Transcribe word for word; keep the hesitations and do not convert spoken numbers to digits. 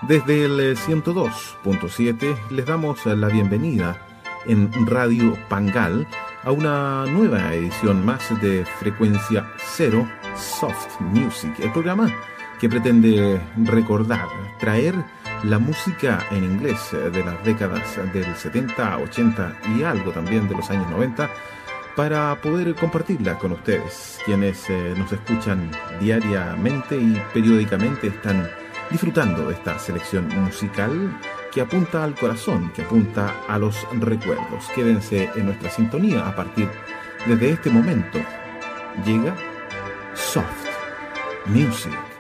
Desde el ciento dos punto siete les damos la bienvenida en Radio Pangal a una nueva edición más de Frecuencia Cero Soft Music, el programa que pretende recordar, traer la música en inglés de las décadas del setenta, ochenta y algo también de los años noventa para poder compartirla con ustedes, quienes eh, nos escuchan diariamente y periódicamente están disfrutando de esta selección musical que apunta al corazón, que apunta a los recuerdos. Quédense en nuestra sintonía a partir desde este momento. Llega Soft Music.